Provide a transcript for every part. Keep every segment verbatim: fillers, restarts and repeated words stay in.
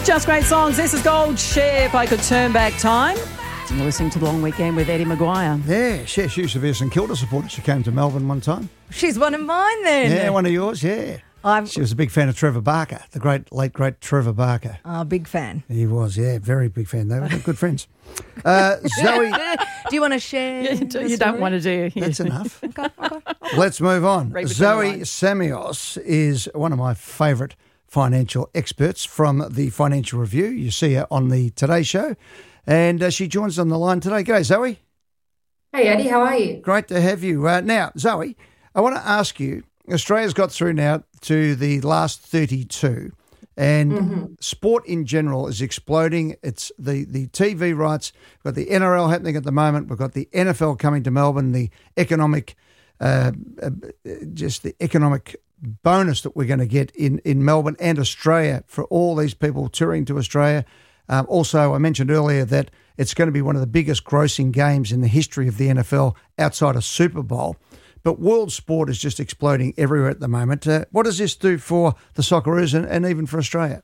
Just great songs. This is Gold. Share If I Could Turn Back Time. And you're listening to The Long Weekend with Eddie Maguire. Yeah, Cher, she used to be a St Kilda supporter. She came to Melbourne one time. She's one of mine then. Yeah, one of yours, yeah. I'm She was a big fan of Trevor Barker, the great, late, great Trevor Barker. a big fan. He was, yeah, very big fan. They were good friends. Uh, Zoe, Do you want to share? You, do, you don't want to, do you? that's enough. Okay, okay. Let's move on. Read between the Zoe lines. Samios is one of my favourite financial experts from the Financial Review. You see her on the Today Show, and uh, she joins on the line today. G'day, Zoe. Hey Eddie, how are you? Great to have you. Uh, now, Zoe, I want to ask you, Australia's got through now to the last thirty-two, and Mm-hmm. sport in general is exploding. It's the, the T V rights. We've got the N R L happening at the moment. We've got the N F L coming to Melbourne, the economic, uh, uh, just the economic bonus that we're going to get in, in Melbourne and Australia for all these people touring to Australia. Um, also, I mentioned earlier that it's going to be one of the biggest grossing games in the history of the N F L outside of Super Bowl. But world sport is just exploding everywhere at the moment. Uh, what does this do for the Socceroos and, and even for Australia?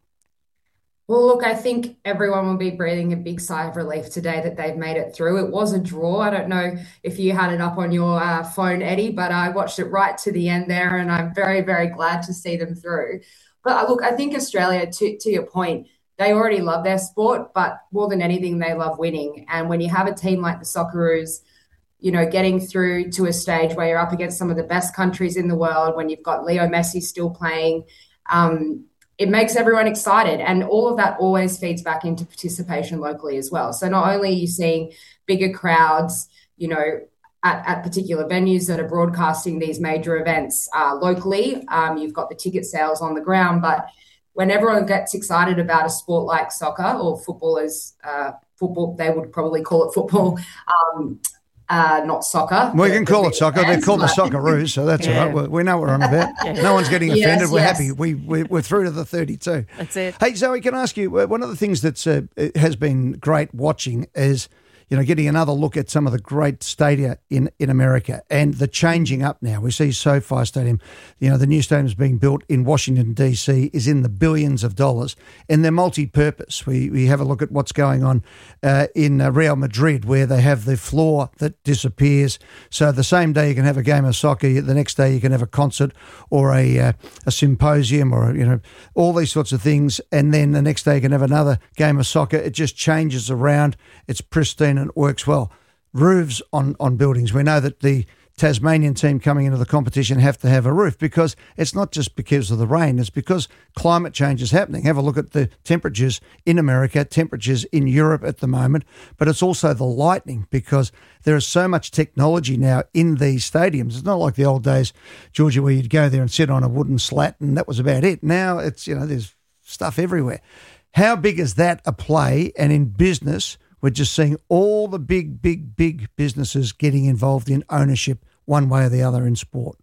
Well, look, I think everyone will be breathing a big sigh of relief today that they've made it through. It was a draw. I don't know if you had it up on your uh, phone, Eddie, but I watched it right to the end there, and I'm very, very glad to see them through. But uh, look, I think Australia, to, to your point, they already love their sport, but more than anything, they love winning. And when you have a team like the Socceroos, you know, getting through to a stage where you're up against some of the best countries in the world, when you've got Leo Messi still playing, um, it makes everyone excited. And all of that always feeds back into participation locally as well. So not only are you seeing bigger crowds, you know, at, at particular venues that are broadcasting these major events uh, locally, um, you've got the ticket sales on the ground, but when everyone gets excited about a sport like soccer or football, as uh, football, they would probably call it football, um, Uh, not soccer. We can call it soccer. They're fans, called the but- Socceroos, so that's Yeah. all right. We, we know what we're on about. No one's getting Yes, offended. We're yes. happy. We, we, we're through to the thirty-two. That's it. Hey, Zoe, can I ask you, uh, one of the things that's uh, has been great watching is, you know, getting another look at some of the great stadia in, in America and the changing up now. We see SoFi Stadium, you know, the new stadium's being built in Washington, D C, is in the billions of dollars, and they're multi-purpose. We, we have a look at what's going on uh, in uh, Real Madrid, where they have the floor that disappears. So the same day you can have a game of soccer, the next day you can have a concert or a, uh, a symposium or, you know, all these sorts of things, and then the next day you can have another game of soccer. It just changes around. It's pristine and it works well. Roofs on, on buildings. We know that the Tasmanian team coming into the competition have to have a roof because it's not just because of the rain, it's because climate change is happening. Have a look at the temperatures in America, temperatures in Europe at the moment, but it's also the lighting because there is so much technology now in these stadiums. It's not like the old days, Georgia, where you'd go there and sit on a wooden slat and that was about it. Now it's, you know, there's stuff everywhere. How big is that a play? And in business, we're just seeing all the big, big, big businesses getting involved in ownership one way or the other in sport.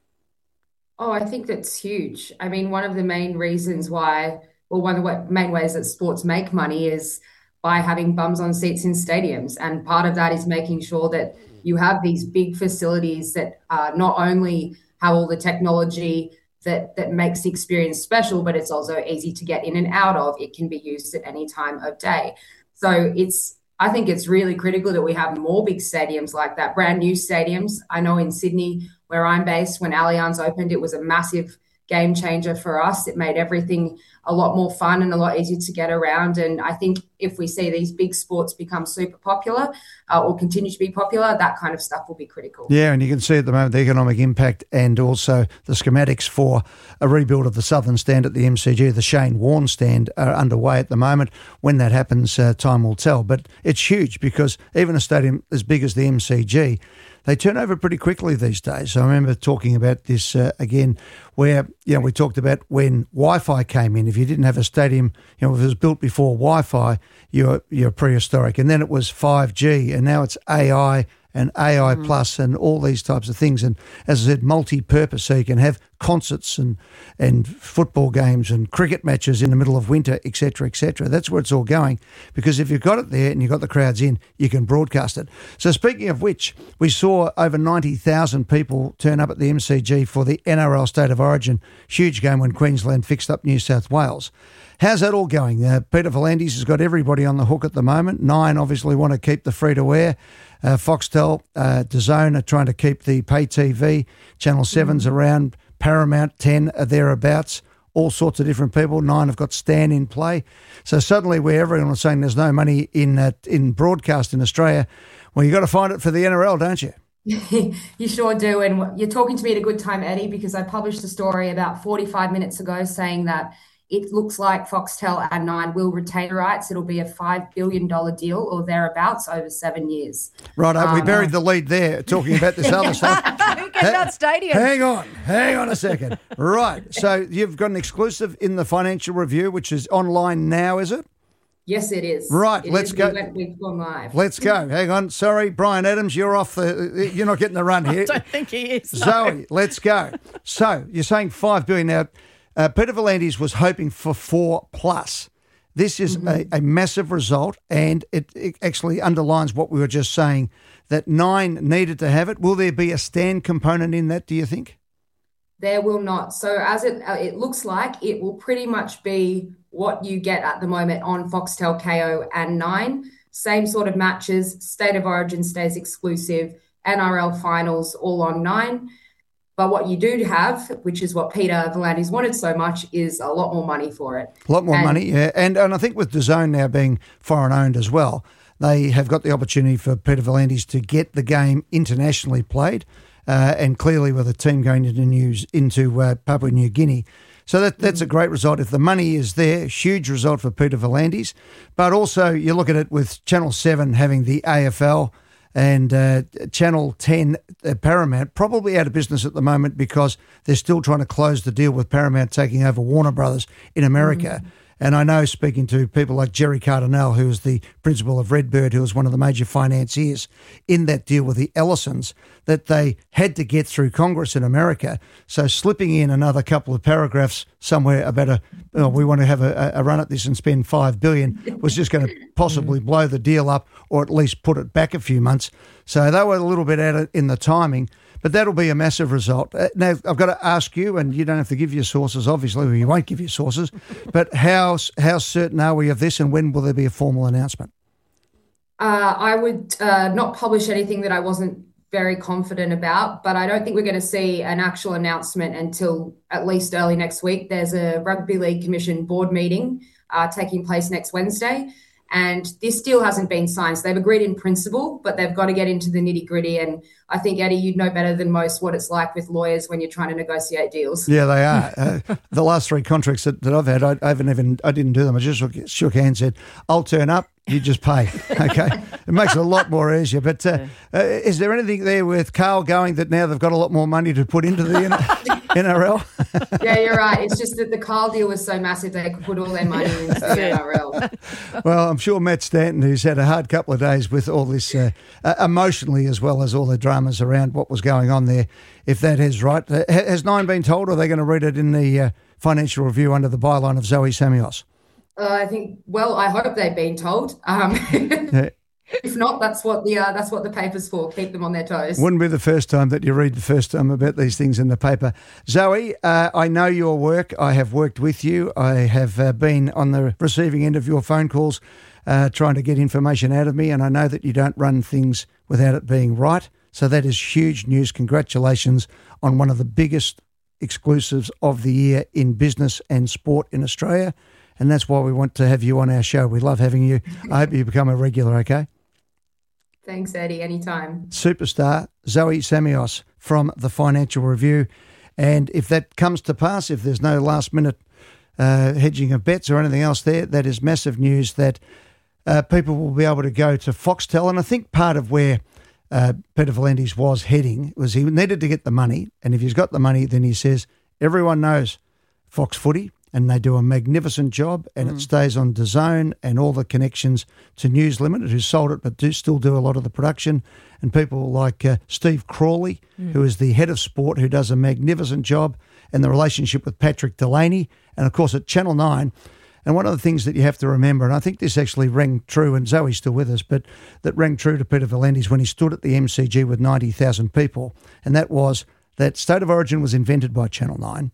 Oh, I think that's huge. I mean, one of the main reasons why, well, one of the wa- main ways that sports make money is by having bums on seats in stadiums. And part of that is making sure that you have these big facilities that uh, not only have all the technology that, that makes the experience special, but it's also easy to get in and out of. It can be used at any time of day. So it's, I think it's really critical that we have more big stadiums like that, brand new stadiums. I know in Sydney, where I'm based, when Allianz opened, it was a massive game changer for us. It made everything a lot more fun and a lot easier to get around. And I think if we see these big sports become super popular uh, or continue to be popular, that kind of stuff will be critical. Yeah, and you can see at the moment the economic impact and also the schematics for a rebuild of the Southern Stand at the M C G, the Shane Warne Stand, are underway at the moment. When that happens, uh, time will tell. But it's huge because even a stadium as big as the M C G, they turn over pretty quickly these days. So I remember talking about this uh, again, where, you know, we talked about when Wi-Fi came in. If you didn't have a stadium, you know, if it was built before Wi-Fi, you're you're prehistoric. And then it was five G, and now it's A I and A I mm. plus and all these types of things. And as I said, multi-purpose, so you can have concerts and and football games and cricket matches in the middle of winter, et cetera, et cetera. That's where it's all going, because if you've got it there and you've got the crowds in, you can broadcast it. So speaking of which, we saw over ninety thousand people turn up at the M C G for the N R L State of Origin, huge game when Queensland fixed up New South Wales. how's that all going? Uh, Peter V'landys has got everybody on the hook at the moment. Nine obviously want to keep the free-to-air. Uh, Foxtel, uh, DAZN are trying to keep the pay T V. Channel seven's around. Paramount, ten are thereabouts. All sorts of different people. Nine have got Stan in play. So suddenly where everyone was saying there's no money in uh, in broadcast in Australia, well, you've got to find it for the N R L, don't you? You sure do. And you're talking to me at a good time, Eddie, because I published a story about forty-five minutes ago saying that it looks like Foxtel and Nine will retain rights. It'll be a five billion dollars deal or thereabouts over seven years. Right, uh, we Um, buried the lead there talking about this other stuff. Who gets that stadium? Hang on, hang on a second. Right, so you've got an exclusive in the Financial Review, which is online now, is it? Yes, it is. Right, It let's is. go. We went, we've gone live. Let's go. Hang on. Sorry, Brian Adams, you're off the. You're not getting the run here. I don't think he is. no. Zoe, let's go. So you're saying five billion now. Uh, Peter V'landys was hoping for four plus. This is Mm-hmm. a, a massive result, and it, it actually underlines what we were just saying, that Nine needed to have it. Will there be a stand component in that, do you think? There will not. So as it uh, it looks like, it will pretty much be what you get at the moment on Foxtel, K O and Nine. Same sort of matches. State of Origin stays exclusive. N R L finals all on Nine. But what you do have, which is what Peter V'landys wanted so much, is a lot more money for it. A lot more And- money, yeah. And and I think with DAZN now being foreign owned as well, they have got the opportunity for Peter V'landys to get the game internationally played, uh, and clearly with a team going into news into uh, Papua New Guinea. So that that's a great result. If the money is there, huge result for Peter V'landys. But also you look at it with Channel seven having the A F L and uh, Channel ten, uh, Paramount, probably out of business at the moment because they're still trying to close the deal with Paramount taking over Warner Brothers in America. Mm. And I know, speaking to people like Jerry Cardinale, who is the principal of Redbird, who was one of the major financiers in that deal with the Ellisons, that they had to get through Congress in America. So slipping in another couple of paragraphs somewhere about a, oh, we want to have a, a run at this and spend five billion dollars was just going to possibly blow the deal up or at least put it back a few months. So they were a little bit out in the timing. But that'll be a massive result. Uh, now, I've got to ask you, and you don't have to give your sources, obviously, or you won't give your sources, but how how certain are we of this, and when will there be a formal announcement? Uh, I would uh, not publish anything that I wasn't very confident about, but I don't think we're going to see an actual announcement until at least early next week. There's a Rugby League Commission board meeting uh, taking place next Wednesday. And this deal hasn't been signed. So they've agreed in principle, but they've got to get into the nitty gritty. And I think, Eddie, you'd know better than most what it's like with lawyers when you're trying to negotiate deals. Yeah, they are. uh, the last three contracts that, that I've had, I, I haven't even, I didn't do them. I just shook, shook hands and said, I'll turn up, you just pay. Okay. It makes it a lot more easier. But uh, uh, is there anything there with Carl going that now they've got a lot more money to put into the N R L? Yeah, you're right. It's just that the Carl deal was so massive they could put all their money into the N R L. Well, I'm sure Matt Stanton, who's had a hard couple of days with all this uh, uh, emotionally as well as all the dramas around what was going on there, if that is right. Uh, has Nine been told, or are they going to read it in the uh, Financial Review under the byline of Zoe Samios? Uh, I think, well, I hope they've been told. Um, Yeah. If not, that's what the uh, that's what the paper's for. Keep them on their toes. Wouldn't be the first time that you read the first time about these things in the paper. Zoe, uh, I know your work. I have worked with you. I have uh, been on the receiving end of your phone calls uh, trying to get information out of me, and I know that you don't run things without it being right. So that is huge news. Congratulations on one of the biggest exclusives of the year in business and sport in Australia, and that's why we want to have you on our show. We love having you. I hope you become a regular, okay? Thanks, Eddie. Anytime. Superstar Zoe Samios from the Financial Review. And if that comes to pass, if there's no last minute uh, hedging of bets or anything else there, that is massive news that uh, people will be able to go to Foxtel. And I think part of where uh, Peter V'landys was heading was he needed to get the money. And if he's got the money, then he says, everyone knows Fox Footy, and they do a magnificent job, and mm. it stays on DAZN and all the connections to News Limited, who sold it but do still do a lot of the production, and people like uh, Steve Crawley, mm. who is the head of sport, who does a magnificent job, and the relationship with Patrick Delaney, and of course at Channel nine. And one of the things that you have to remember, and I think this actually rang true, and Zoe's still with us, but that rang true to Peter V'landys when he stood at the M C G with ninety thousand people, and that was that State of Origin was invented by Channel nine.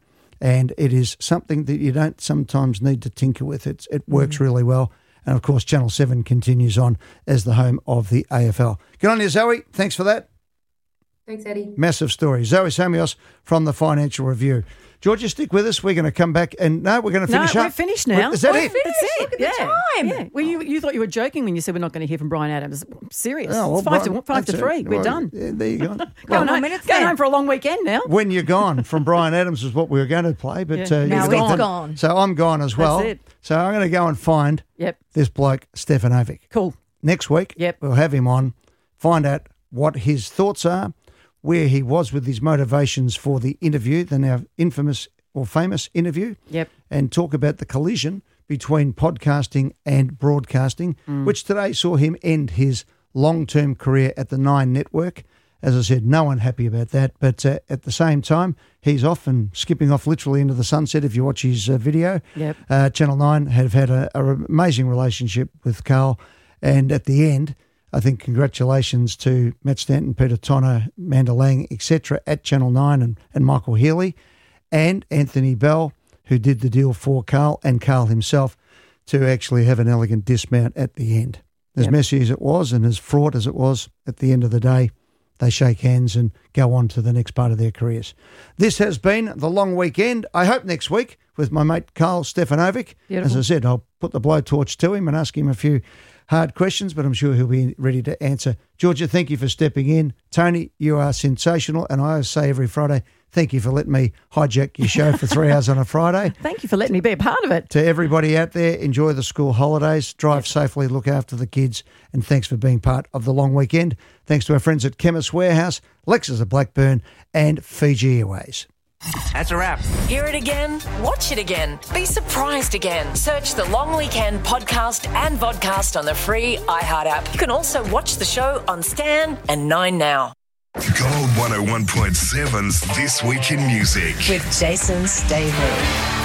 and it is something that you don't sometimes need to tinker with. It's, it works really well. And, of course, Channel seven continues on as the home of the A F L. Good on you, Zoe. Thanks for that. Thanks, Eddie. Massive story. Zoe Samios from the Financial Review. Georgia, stick with us. We're going to come back and, no, we're going to No, finish we're up. finished now. Is that We're it? finished. That's it. Look at yeah. the time. Yeah. Well, you, you thought you were joking when you said we're not going to hear from Brian Adams. Serious. Oh, well, it's five Brian, to five to that's three. it. We're Well, done. yeah, there you go. Going, more home, minutes going then. home for a long weekend now. When You're Gone from Brian Adams is what we were going to play, but Yeah. uh, Now you've it's gone. gone. So I'm gone as well. That's it. So I'm going to go and find Yep. this bloke, Stefanovic. Cool. Next week, Yep. we'll have him on, find out what his thoughts are, where he was with his motivations for the interview, the now infamous or famous interview, Yep. and talk about the collision between podcasting and broadcasting, Mm. which today saw him end his long-term career at the Nine Network. As I said, no one happy about that, but uh, at the same time, he's off and skipping off literally into the sunset if you watch his uh, video. Yep. Uh, Channel nine have had an amazing relationship with Carl, and at the end, I think congratulations to Matt Stanton, Peter Tonner, Amanda Lang, et cetera at Channel nine and, and Michael Healy and Anthony Bell, who did the deal for Carl and Carl himself to actually have an elegant dismount at the end. As Yep. messy as it was and as fraught as it was, at the end of the day, they shake hands and go on to the next part of their careers. This has been the long weekend. I hope next week with my mate Carl Stefanovic. Beautiful. As I said, I'll put the blowtorch to him and ask him a few hard questions, but I'm sure he'll be ready to answer. Georgia, thank you for stepping in. Tony, you are sensational, and I always say every Friday, thank you for letting me hijack your show for three hours on a Friday. Thank you for letting me be a part of it. To everybody out there, enjoy the school holidays, drive safely, look after the kids, and thanks for being part of the long weekend. Thanks to our friends at Chemist Warehouse, Lexus of Blackburn, and Fiji Airways. That's a wrap. Hear it again, watch it again, be surprised again. Search the Long Weekend podcast and vodcast on the free iHeart app. You can also watch the show on Stan and Nine Now. Gold one oh one point seven's This Week in Music. With Jason Staveley.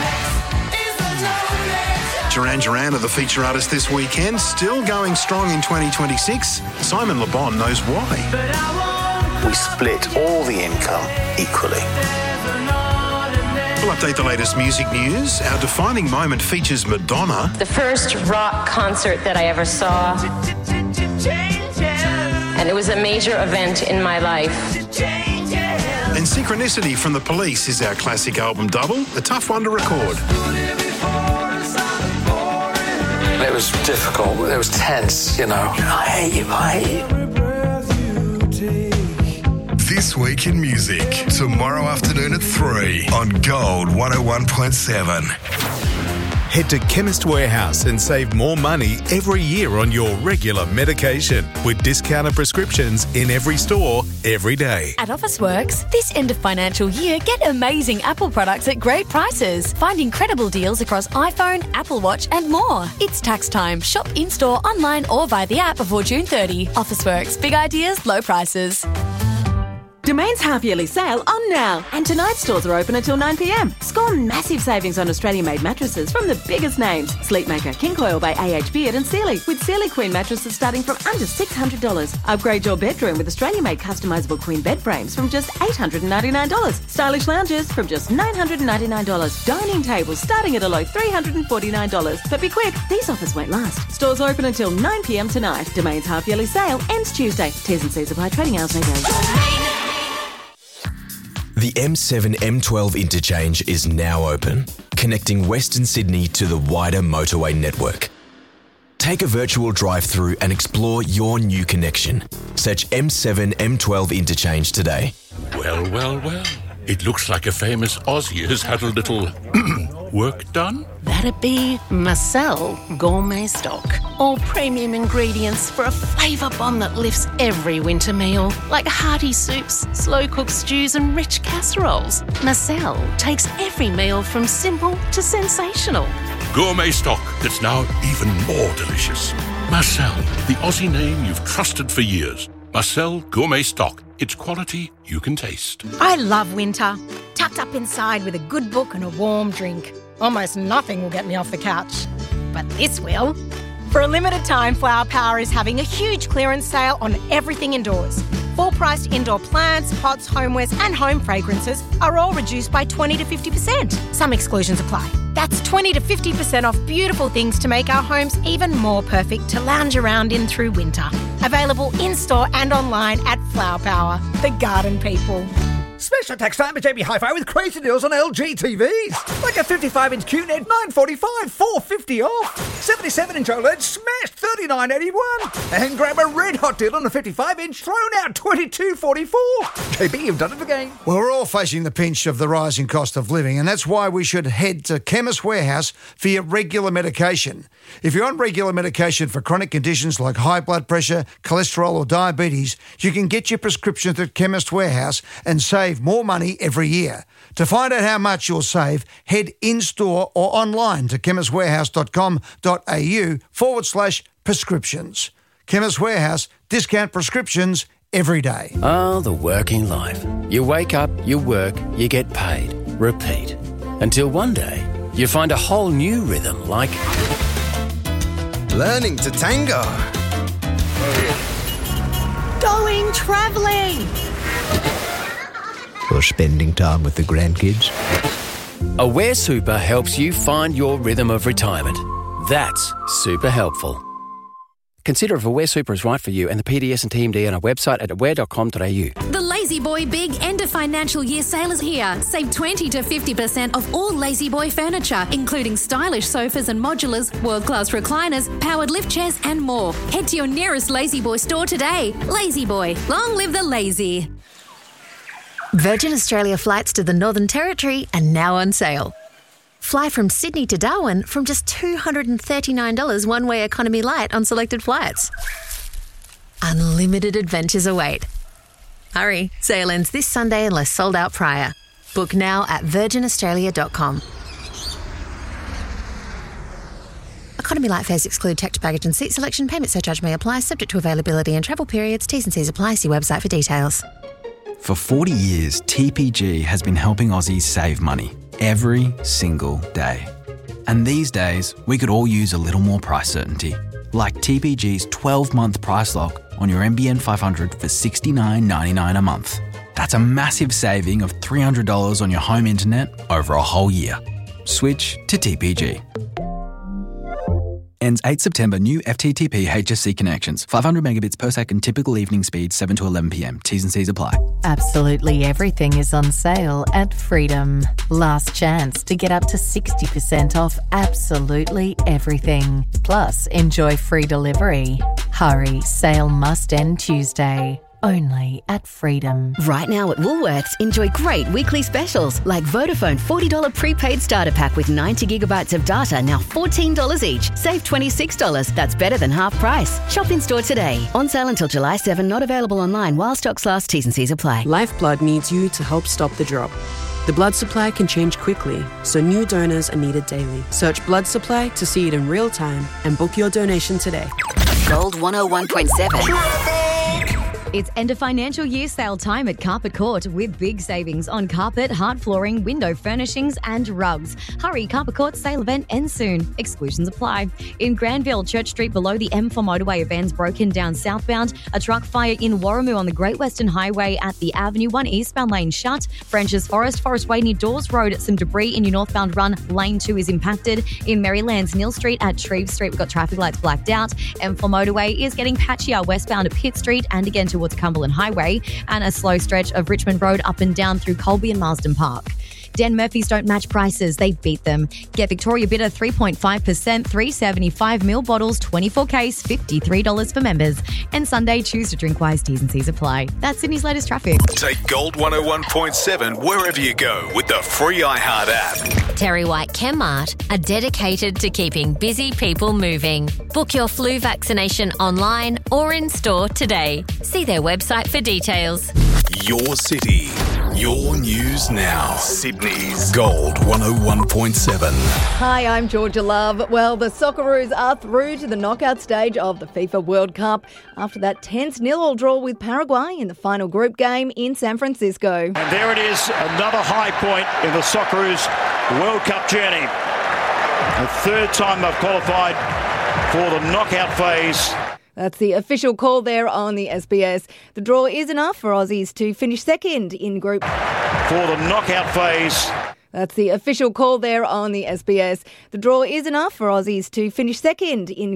Duran Duran are the feature artist this weekend, still going strong in twenty twenty-six. Simon Le Bon knows why. We split all the income equally. We'll update the latest music news. Our defining moment features Madonna. The first rock concert that I ever saw. And it was a major event in my life. And Synchronicity from The Police is our classic album double, a tough one to record. It was difficult. It was tense, you know. I hate you, I hate you. This Week in Music, tomorrow afternoon at three on Gold one oh one point seven. Head to Chemist Warehouse and save more money every year on your regular medication with discounted prescriptions in every store, every day. At Officeworks, this end of financial year, get amazing Apple products at great prices. Find incredible deals across iPhone, Apple Watch and more. It's tax time. Shop in-store, online or via the app before June thirtieth. Officeworks. Big ideas, low prices. Domain's half-yearly sale on now. And tonight's stores are open until nine p.m. Score massive savings on Australian-made mattresses from the biggest names. Sleepmaker, King Coil by A H Beard and Sealy, with Sealy Queen mattresses starting from under six hundred dollars. Upgrade your bedroom with Australian-made customisable queen bed frames from just eight hundred ninety-nine dollars. Stylish lounges from just nine hundred ninety-nine dollars. Dining tables starting at a low three hundred forty-nine dollars. But be quick, these offers won't last. Stores open until nine p.m. tonight. Domain's half-yearly sale ends Tuesday. T's and C's apply. Trading hours may vary. The M seven M twelve interchange is now open, connecting Western Sydney to the wider motorway network. Take a virtual drive-through and explore your new connection. Search M seven M twelve interchange today. Well, well, well. It looks like a famous Aussie has had a little work done. That'd be Marcel Gourmet Stock. All premium ingredients for a flavour bomb that lifts every winter meal, like hearty soups, slow-cooked stews and rich casseroles. Marcel takes every meal from simple to sensational. Gourmet stock that's now even more delicious. Marcel, the Aussie name you've trusted for years. Marcel Gourmet Stock. It's quality you can taste. I love winter. Tucked up inside with a good book and a warm drink. Almost nothing will get me off the couch. But this will. For a limited time, Flower Power is having a huge clearance sale on everything indoors. Full-priced indoor plants, pots, homewares and home fragrances are all reduced by twenty to fifty percent. Some exclusions apply. That's twenty to fifty percent off beautiful things to make our homes even more perfect to lounge around in through winter. Available in-store and online at Flower Power, the garden people. Special tax time at J B Hi-Fi with crazy deals on L G T Vs. Like a fifty-five inch Q net, nine forty-five, four fifty off. seventy-seven inch OLED, smashed thirty-nine eighty-one. And grab a red hot deal on a fifty-five inch, thrown out twenty-two forty-four. J B, you've done it again. Well, we're all facing the pinch of the rising cost of living, and that's why we should head to Chemist Warehouse for your regular medication. If you're on regular medication for chronic conditions like high blood pressure, cholesterol or diabetes, you can get your prescriptions at Chemist Warehouse and save more money every year. To find out how much you'll save, head in-store or online to chemistwarehouse.com.au forward slash prescriptions. Chemist Warehouse, discount prescriptions every day. Oh, the working life. You wake up, you work, you get paid. Repeat. Until one day, you find a whole new rhythm like... learning to tango. Going travelling. Or spending time with the grandkids. Aware Super helps you find your rhythm of retirement. That's super helpful. Consider if Aware Super is right for you and the P D S and T M D on our website at aware dot com dot a u. The Lazy Boy Big End of Financial Year sale is here. Save twenty to fifty percent off all Lazy Boy furniture, including stylish sofas and modulars, world-class recliners, powered lift chairs and more. Head to your nearest Lazy Boy store today. Lazy Boy, long live the lazy. Virgin Australia flights to the Northern Territory are now on sale. Fly from Sydney to Darwin from just two hundred thirty-nine dollars one-way economy light on selected flights. Unlimited adventures await. Hurry, sale ends this Sunday unless sold out prior. Book now at virgin australia dot com. Economy light fares exclude checked baggage and seat selection. Payment surcharge may apply, subject to availability and travel periods. T's and C's apply. See website for details. For forty years, T P G has been helping Aussies save money every single day. And these days, we could all use a little more price certainty. Like T P G's twelve-month price lock on your M B N five hundred for sixty-nine ninety-nine a month. That's a massive saving of three hundred dollars on your home internet over a whole year. Switch to T P G. Ends eighth September. New F T T P H S C connections. five hundred megabits per second. Typical evening speed seven to eleven p.m. T's and C's apply. Absolutely everything is on sale at Freedom. Last chance to get up to sixty percent off absolutely everything. Plus, enjoy free delivery. Hurry, sale must end Tuesday. Only at Freedom. Right now at Woolworths, enjoy great weekly specials like Vodafone forty dollars prepaid starter pack with ninety gigabytes of data, now fourteen dollars each. Save twenty-six dollars. That's better than half price. Shop in store today. On sale until July seventh, not available online while stocks last. T's and C's apply. Lifeblood needs you to help stop the drop. The blood supply can change quickly, so new donors are needed daily. Search blood supply to see it in real time and book your donation today. Gold one oh one point seven. It's end of financial year sale time at Carpet Court with big savings on carpet, hard flooring, window furnishings and rugs. Hurry, Carpet Court sale event ends soon. Exclusions apply. In Granville, Church Street below the M four motorway, a van's broken down southbound. A truck fire in Warramoo on the Great Western Highway at the Avenue one eastbound lane shut. French's Forest, Forest Way near Dawes Road, some debris in your northbound run. Lane two is impacted. In Maryland's Neil Street at Shreve Street, we've got traffic lights blacked out. M four motorway is getting patchier westbound at Pitt Street and again towards Cumberland Highway, and a slow stretch of Richmond Road up and down through Colby and Marsden Park. Dan Murphy's don't match prices, they beat them. Get Victoria Bitter three point five percent, three seventy-five mil bottles, twenty-four case, fifty-three dollars for members. And Sunday, choose to drink wise. T's and C's apply. That's Sydney's latest traffic. Take Gold one oh one point seven wherever you go with the free iHeart app. Terry White Chemmart are dedicated to keeping busy people moving. Book your flu vaccination online or in store today. See their website for details. Your city, your news now. Sydney's Gold one oh one point seven. Hi, I'm Georgia Love. Well, the Socceroos are through to the knockout stage of the FIFA World Cup after that tense nil-all draw with Paraguay in the final group game in San Francisco. And there it is, another high point in the Socceroos World Cup journey. The third time they've qualified for the knockout phase. That's the official call there on the S B S. The draw is enough for Aussies to finish second in Group For the knockout phase. That's the official call there on the S B S. The draw is enough for Aussies to finish second in